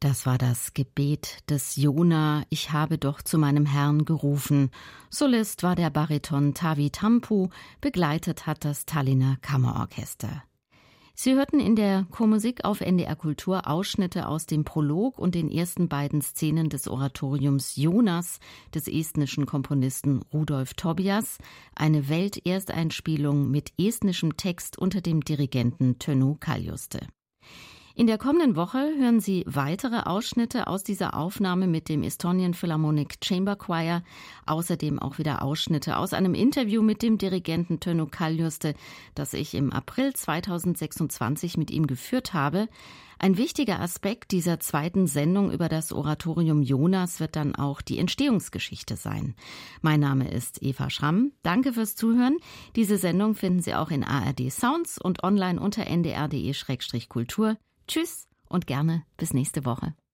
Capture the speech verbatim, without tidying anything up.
Das war das Gebet des Jona, ich habe doch zu meinem Herrn gerufen. Solist war der Bariton Tavi Tampu, begleitet hat das Tallinner Kammerorchester. Sie hörten in der Chormusik auf N D R Kultur Ausschnitte aus dem Prolog und den ersten beiden Szenen des Oratoriums Jonas des estnischen Komponisten Rudolf Tobias, eine Weltersteinspielung mit estnischem Text unter dem Dirigenten Tönu Kaljuste. In der kommenden Woche hören Sie weitere Ausschnitte aus dieser Aufnahme mit dem Estonian Philharmonic Chamber Choir, außerdem auch wieder Ausschnitte aus einem Interview mit dem Dirigenten Tönu Kaljuste, das ich im April zweitausendsechsundzwanzig mit ihm geführt habe. Ein wichtiger Aspekt dieser zweiten Sendung über das Oratorium Jonas wird dann auch die Entstehungsgeschichte sein. Mein Name ist Eva Schramm. Danke fürs Zuhören. Diese Sendung finden Sie auch in A R D Sounds und online unter n d r punkt d e slash kultur. Tschüss und gerne bis nächste Woche.